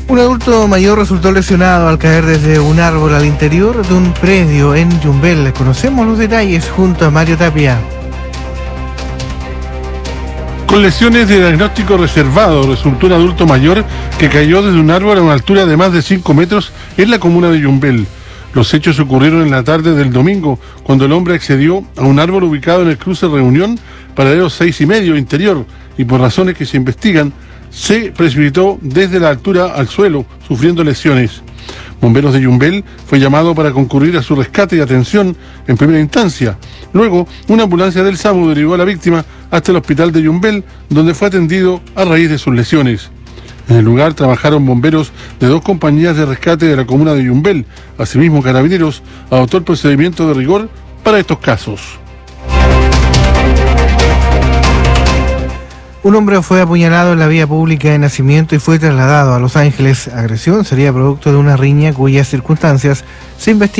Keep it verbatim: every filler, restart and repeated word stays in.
Un adulto mayor resultó lesionado al caer desde un árbol al interior de un predio en Yumbel. Conocemos los detalles junto a Mario Tapia. Con lesiones de diagnóstico reservado, resultó un adulto mayor que cayó desde un árbol a una altura de más de cinco metros en la comuna de Yumbel. Los hechos ocurrieron en la tarde del domingo, cuando el hombre accedió a un árbol ubicado en el cruce Reunión, paralelo seis y medio interior, y por razones que se investigan, se precipitó desde la altura al suelo, sufriendo lesiones. Bomberos de Yumbel fue llamado para concurrir a su rescate y atención en primera instancia. Luego, una ambulancia del SAMU derivó a la víctima hasta el hospital de Yumbel, donde fue atendido a raíz de sus lesiones. En el lugar trabajaron bomberos de dos compañías de rescate de la comuna de Yumbel. Asimismo, Carabineros adoptó el procedimiento de rigor para estos casos. Un hombre fue apuñalado en la vía pública de Nacimiento y fue trasladado a Los Ángeles. Agresión sería producto de una riña cuyas circunstancias se investigan.